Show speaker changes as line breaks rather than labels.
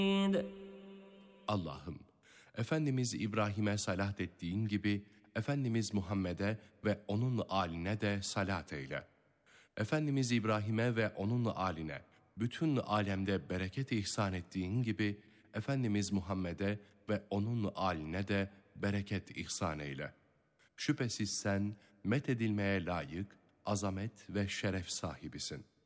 Allah'ım, Efendimiz İbrahim'e salat ettiğin gibi, Efendimiz Muhammed'e ve onun âline de salat eyle. Efendimiz İbrahim'e ve onun âline, bütün alemde bereket ihsan ettiğin gibi, Efendimiz Muhammed'e ve onun âline de bereket ihsan eyle. Şüphesiz sen, methedilmeye layık, azamet ve şeref sahibisin.